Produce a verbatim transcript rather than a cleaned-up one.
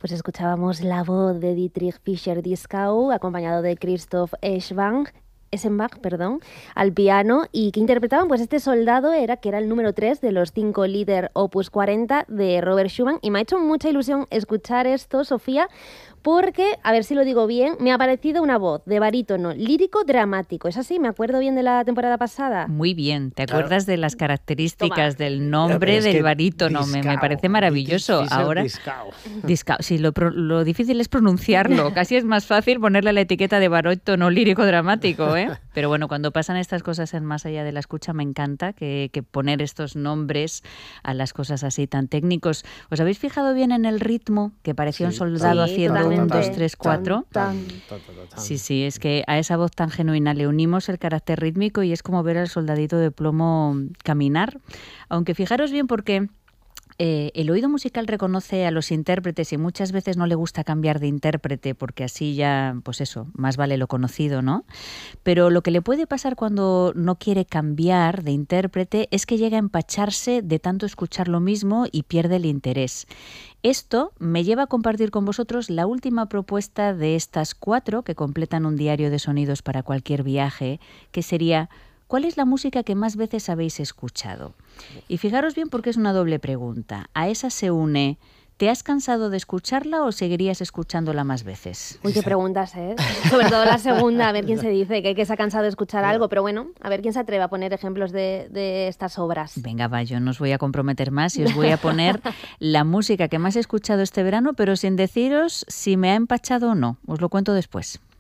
Pues escuchábamos la voz de Dietrich Fischer-Dieskau, acompañado de Christoph Eschenbach, Eschenbach, perdón, al piano, y que interpretaban, pues este soldado era que era el número tres de los cinco Lieder Opus cuarenta de Robert Schumann, y me ha hecho mucha ilusión escuchar esto, Sofía, porque, a ver si lo digo bien, me ha parecido una voz de barítono lírico dramático. ¿Es así? ¿Me acuerdo bien de la temporada pasada? Muy bien. ¿Te Claro. acuerdas de las características Toma. del nombre Es del que barítono? Me, me parece maravilloso. Fischer Ahora, Dieskau. Dieskau. Sí, lo, pro- lo difícil es pronunciarlo. Casi es más fácil ponerle la etiqueta de barítono lírico dramático, ¿eh? Pero bueno, cuando pasan estas cosas en Más allá de la escucha, me encanta que, que poner estos nombres a las cosas así tan técnicos. ¿Os habéis fijado bien en el ritmo? Que parecía Sí. un soldado Sí, haciendo un, totalmente. dos, tres, cuatro. Tan, Tan, tan, tan, tan. Sí, sí, es que a esa voz tan genuina le unimos el carácter rítmico y es como ver al soldadito de plomo caminar. Aunque fijaros bien porque eh, el oído musical reconoce a los intérpretes y muchas veces no le gusta cambiar de intérprete porque así ya, pues eso, más vale lo conocido, ¿no? Pero lo que le puede pasar cuando no quiere cambiar de intérprete es que llega a empacharse de tanto escuchar lo mismo y pierde el interés. Esto me lleva a compartir con vosotros la última propuesta de estas cuatro que completan un diario de sonidos para cualquier viaje, que sería ¿cuál es la música que más veces habéis escuchado? Y fijaros bien porque es una doble pregunta. A esa se une ¿te has cansado de escucharla o seguirías escuchándola más veces? Uy, qué preguntas, ¿eh? Sobre todo la segunda, a ver quién se dice, que, que se ha cansado de escuchar algo, pero bueno, a ver quién se atreve a poner ejemplos de, de estas obras. Venga, va, yo no os voy a comprometer más y os voy a poner la música que más he escuchado este verano, pero sin deciros si me ha empachado o no. Os lo cuento después.